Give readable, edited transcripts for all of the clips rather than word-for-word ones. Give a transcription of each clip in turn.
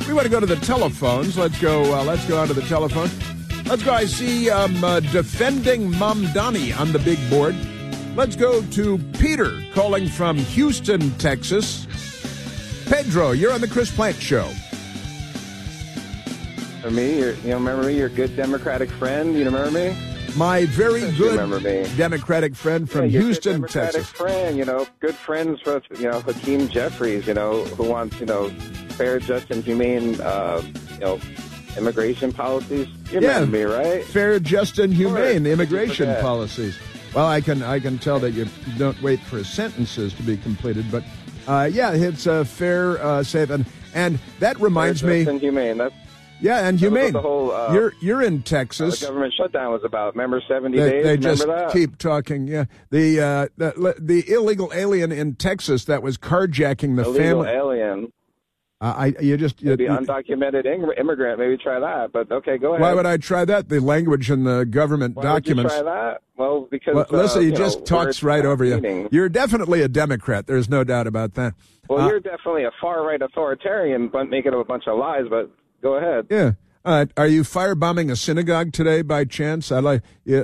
We want to go to the telephones. Let's go onto the telephone. Let's go. I see defending Mamdani on the big board. Let's go to Peter calling from Houston, Texas. Pedro, you're on the Chris Plante Show. For me, you remember me? Your good Democratic friend. You remember me? My very good Democratic friend from Houston, Democratic Texas. Friend, good friends with, Hakeem Jeffries, who wants, fair, just, and humane, immigration policies. You remember me, right? Fair, just, and humane immigration policies. Well, I can tell that you don't wait for sentences to be completed, but it's fair, safe, and that reminds fair, me. Just, and humane. And humane. The whole, you're in Texas. The government shutdown was about. Remember 70 days? They just that? keep talking. Yeah, the illegal alien in Texas that was carjacking the illegal family. Alien. Maybe undocumented immigrant. Maybe try that. But okay, go ahead. Why would I try that? The language in the government documents. Would you try that? Well, because listen, he just talks right over you. You're definitely a Democrat. There's no doubt about that. Well, you're definitely a far right authoritarian, but making up a bunch of lies. But go ahead. Yeah. Are you firebombing a synagogue today by chance? I'm Are you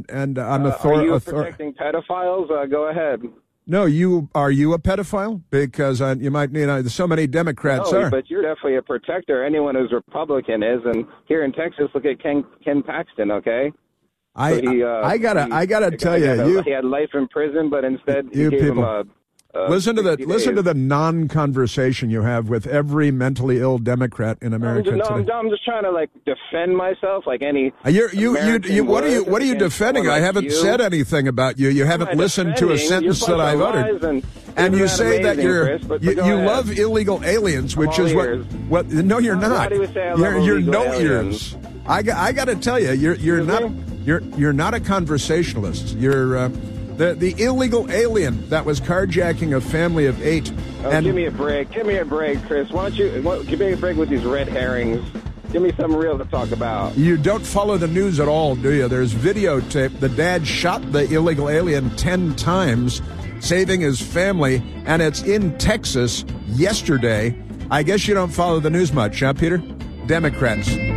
protecting pedophiles? Go ahead. No, are you a pedophile? Because you might need. So many Democrats are. But you're definitely a protector. Anyone who's Republican is. And here in Texas, look at Ken Paxton. Okay. I gotta tell you, he had life in prison, but instead he gave him a. Listen to the non-conversation you have with every mentally ill Democrat in America today. I'm just trying to defend myself like any. What are you defending? I haven't said anything about you. You haven't listened to a sentence that I've uttered. And you say that you love illegal aliens, which is what? No, you're not. You're no ears. I got to tell you, you're not a conversationalist. You're. The illegal alien that was carjacking a family of 8. Give me a break. Give me a break, Chris. Why don't you give me a break with these red herrings? Give me something real to talk about. You don't follow the news at all, do you? There's videotape. The dad shot the illegal alien 10 times, saving his family, and it's in Texas yesterday. I guess you don't follow the news much, huh, Peter? Democrats.